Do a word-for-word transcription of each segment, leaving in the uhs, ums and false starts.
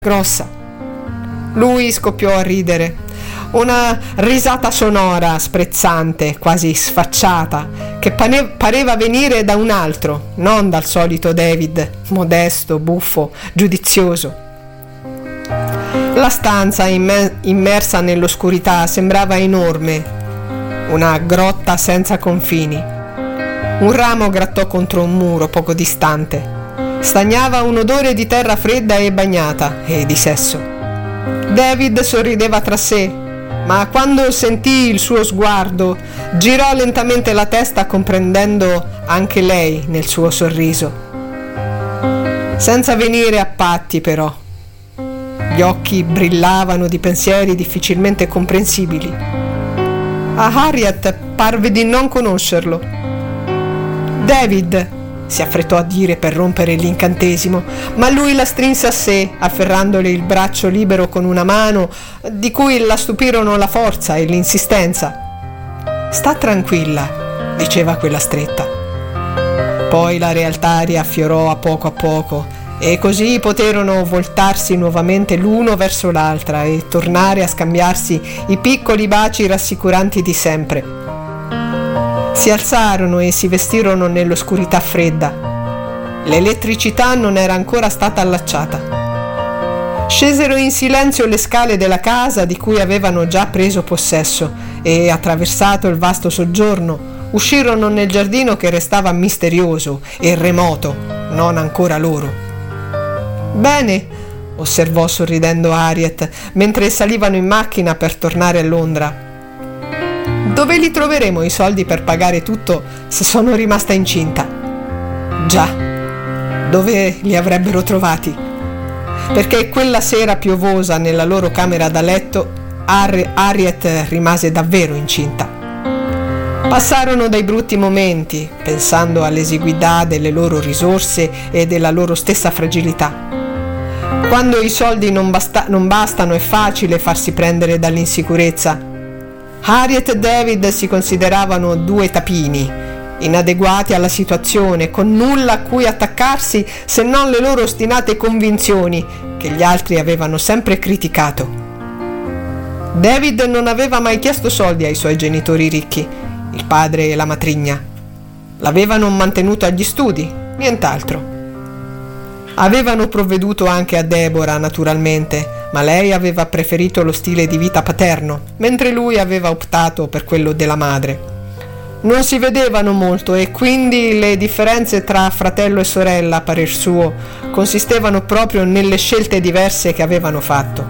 grossa. Lui scoppiò a ridere, una risata sonora, sprezzante, quasi sfacciata, che pane- pareva venire da un altro, non dal solito David, modesto, buffo, giudizioso. La stanza imme- immersa nell'oscurità sembrava enorme, una grotta senza confini. Un ramo grattò contro un muro poco distante. Stagnava un odore di terra fredda e bagnata e di sesso. David sorrideva tra sé, ma quando sentì il suo sguardo, girò lentamente la testa comprendendo anche lei nel suo sorriso. Senza venire a patti, però. Gli occhi brillavano di pensieri difficilmente comprensibili. A Harriet parve di non conoscerlo. David, si affrettò a dire per rompere l'incantesimo, ma lui la strinse a sé, afferrandole il braccio libero con una mano, di cui la stupirono la forza e l'insistenza. «Sta tranquilla», diceva quella stretta. Poi la realtà riaffiorò a poco a poco, e così poterono voltarsi nuovamente l'uno verso l'altra e tornare a scambiarsi i piccoli baci rassicuranti di sempre. Si alzarono e si vestirono nell'oscurità fredda. L'elettricità non era ancora stata allacciata. Scesero in silenzio le scale della casa di cui avevano già preso possesso e, attraversato il vasto soggiorno, uscirono nel giardino che restava misterioso e remoto, non ancora loro. «Bene», osservò sorridendo Harriet, mentre salivano in macchina per tornare a Londra. «Dove li troveremo i soldi per pagare tutto se sono rimasta incinta?» «Già, dove li avrebbero trovati?» Perché quella sera piovosa nella loro camera da letto Harriet rimase davvero incinta. Passarono dei brutti momenti, pensando all'esiguità delle loro risorse e della loro stessa fragilità. Quando i soldi non, basta- non bastano è facile farsi prendere dall'insicurezza. Harriet e David si consideravano due tapini, inadeguati alla situazione, con nulla a cui attaccarsi se non le loro ostinate convinzioni che gli altri avevano sempre criticato. David non aveva mai chiesto soldi ai suoi genitori ricchi, il padre e la matrigna. L'avevano mantenuto agli studi, nient'altro. Avevano provveduto anche a Deborah, naturalmente, ma lei aveva preferito lo stile di vita paterno, mentre lui aveva optato per quello della madre. Non si vedevano molto e quindi le differenze tra fratello e sorella, a parer suo, consistevano proprio nelle scelte diverse che avevano fatto.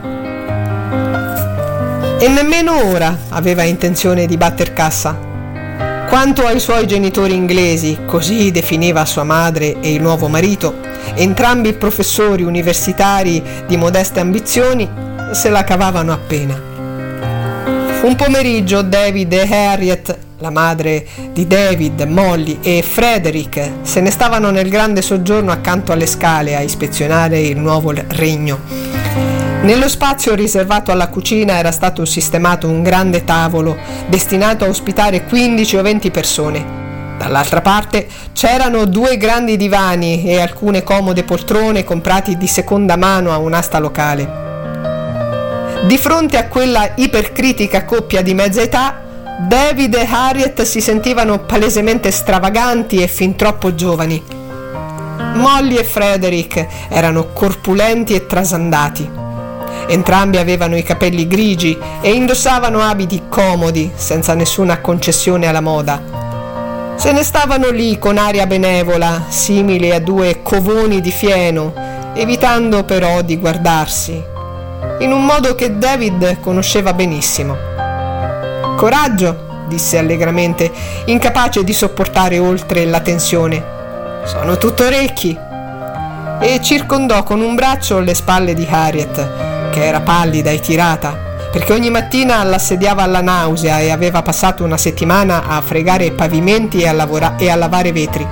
E nemmeno ora aveva intenzione di batter cassa. Quanto ai suoi genitori inglesi, così definiva sua madre e il nuovo marito, entrambi professori universitari di modeste ambizioni, se la cavavano appena. Un pomeriggio David e Harriet, la madre di David, Molly e Frederick, se ne stavano nel grande soggiorno accanto alle scale a ispezionare il nuovo regno. Nello spazio riservato alla cucina era stato sistemato un grande tavolo destinato a ospitare quindici o venti persone. Dall'altra parte c'erano due grandi divani e alcune comode poltrone comprati di seconda mano a un'asta locale. Di fronte a quella ipercritica coppia di mezza età, David e Harriet si sentivano palesemente stravaganti e fin troppo giovani. Molly e Frederick erano corpulenti e trasandati. Entrambi avevano i capelli grigi e indossavano abiti comodi, senza nessuna concessione alla moda. Se ne stavano lì con aria benevola, simili a due covoni di fieno, evitando però di guardarsi, in un modo che David conosceva benissimo. «Coraggio», disse allegramente, incapace di sopportare oltre la tensione. «Sono tutto orecchi», e circondò con un braccio le spalle di Harriet, che era pallida e tirata, perché ogni mattina l'assediava alla nausea e aveva passato una settimana a fregare i pavimenti e a, lavora- e a lavare vetri.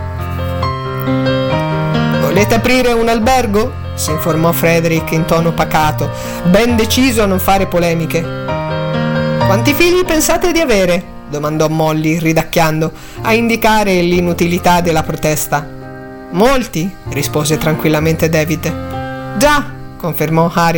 «Volete aprire un albergo?» si informò Frederick in tono pacato, ben deciso a non fare polemiche. «Quanti figli pensate di avere?» domandò Molly, ridacchiando, a indicare l'inutilità della protesta. «Molti», rispose tranquillamente David. «Già», confermò Harry